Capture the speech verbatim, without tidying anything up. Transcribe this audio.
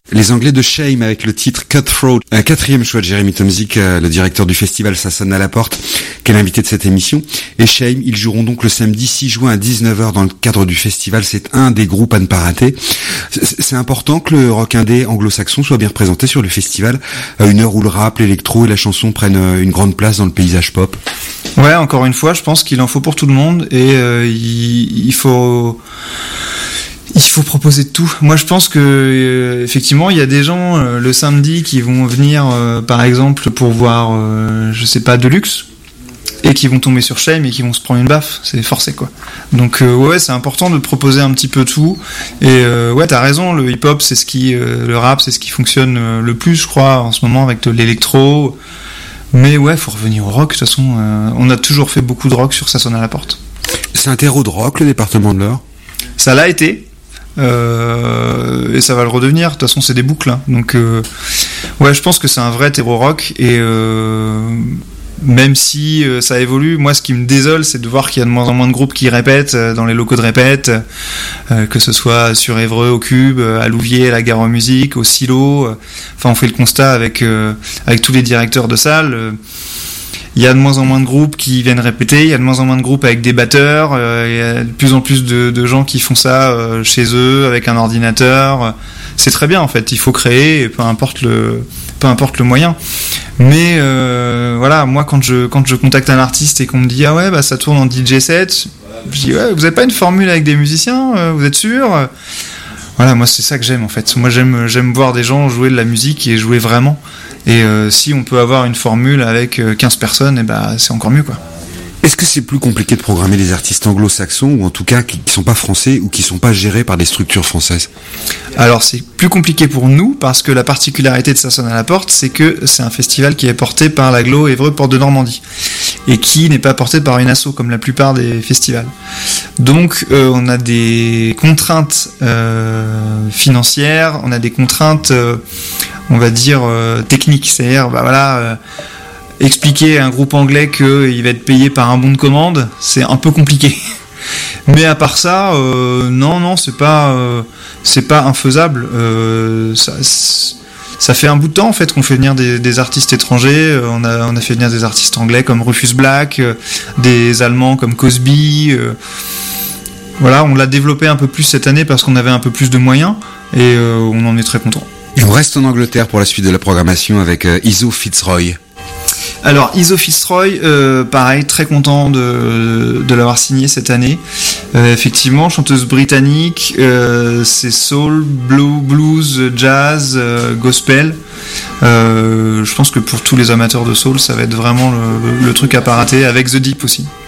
Les Anglais de Shame avec le titre Cutthroat, un quatrième choix de Jérémy Tomzik, le directeur du festival Ça sonne à la porte, qui est l'invité de cette émission. Et Shame, ils joueront donc le samedi six juin à dix-neuf heures dans le cadre du festival. C'est un des groupes à ne pas rater. C'est important que le rock indé anglo-saxon soit bien représenté sur le festival, à une heure où le rap, l'électro et la chanson prennent une grande place dans le paysage pop. Ouais, encore une fois, je pense qu'il en faut pour tout le monde et euh, il, il faut... Il faut proposer de tout. Moi, je pense que euh, effectivement, il y a des gens euh, le samedi qui vont venir, euh, par exemple, pour voir, euh, je sais pas, Deluxe, et qui vont tomber sur Shame et qui vont se prendre une baffe. C'est forcé, quoi. Donc, euh, ouais, c'est important de proposer un petit peu tout. Et euh, ouais, t'as raison. Le hip-hop, c'est ce qui, euh, le rap, c'est ce qui fonctionne euh, le plus, je crois, en ce moment avec de l'électro. Mais ouais, faut revenir au rock. De toute façon, euh, on a toujours fait beaucoup de rock sur Ça sonne à la porte. C'est un terreau de rock, le département de l'Eure. Ça l'a été. Euh, et ça va le redevenir. De toute façon, c'est des boucles. Hein. Donc, euh, ouais, je pense que c'est un vrai terreau rock. Et euh, même si euh, ça évolue, moi, ce qui me désole, c'est de voir qu'il y a de moins en moins de groupes qui répètent euh, dans les locaux de répète, euh, que ce soit sur Évreux, au Cube, à Louviers, à la Gare aux Musiques, au Silo. Euh, enfin, on fait le constat avec euh, avec tous les directeurs de salles. Euh, Il y a de moins en moins de groupes qui viennent répéter, il y a de moins en moins de groupes avec des batteurs, euh, il y a de plus en plus de, de gens qui font ça euh, chez eux avec un ordinateur. C'est très bien en fait, il faut créer, peu importe le, peu importe le moyen. Mais euh, voilà, moi quand je quand je contacte un artiste et qu'on me dit ah ouais bah ça tourne en D J set, je dis ouais vous avez pas une formule avec des musiciens, euh, vous êtes sûr? Voilà, moi c'est ça que j'aime en fait. Moi j'aime j'aime voir des gens jouer de la musique et jouer vraiment. Et euh, si on peut avoir une formule avec euh, quinze personnes, et ben c'est encore mieux quoi. Est-ce que c'est plus compliqué de programmer des artistes anglo-saxons ou en tout cas qui, qui sont pas français ou qui sont pas gérés par des structures françaises? Alors c'est plus compliqué pour nous parce que la particularité de Ça sonne à la porte, c'est que c'est un festival qui est porté par l'Aglo Évreux Porte de Normandie et qui n'est pas porté par une asso comme la plupart des festivals. Donc euh, on a des contraintes euh, financières, on a des contraintes, euh, on va dire euh, techniques, c'est-à-dire bah voilà. Euh, Expliquer à un groupe anglais qu'il va être payé par un bon de commande, c'est un peu compliqué. Mais à part ça, euh, non, non, c'est pas, euh, c'est pas infaisable. Euh, ça, ça fait un bout de temps en fait qu'on fait venir des, des artistes étrangers. On a, on a fait venir des artistes anglais comme Rufus Black, euh, des Allemands comme Cosby. Euh, voilà, on l'a développé un peu plus cette année parce qu'on avait un peu plus de moyens et euh, on en est très content. Et on reste en Angleterre pour la suite de la programmation avec euh, Izo Fitzroy. Alors Izo Fitzroy, euh, pareil, très content de, de l'avoir signé cette année. Euh, effectivement, chanteuse britannique, euh, c'est soul, blue, blues, jazz, euh, gospel. Euh, je pense que pour tous les amateurs de soul, ça va être vraiment le, le, le truc à pas rater, avec The Deep aussi.